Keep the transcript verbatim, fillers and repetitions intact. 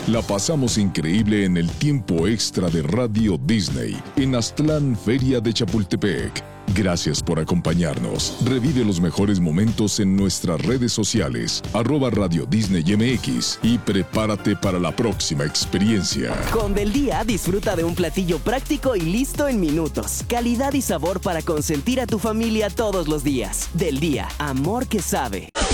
La pasamos increíble en el tiempo extra de Radio Disney en Aztlán, Feria de Chapultepec. Gracias por acompañarnos. Revive los mejores momentos en nuestras redes sociales, arroba Radio Disney M X, y prepárate para la próxima experiencia. Con Del Día, disfruta de un platillo práctico y listo en minutos. Calidad y sabor para consentir a tu familia todos los días. Del Día, amor que sabe.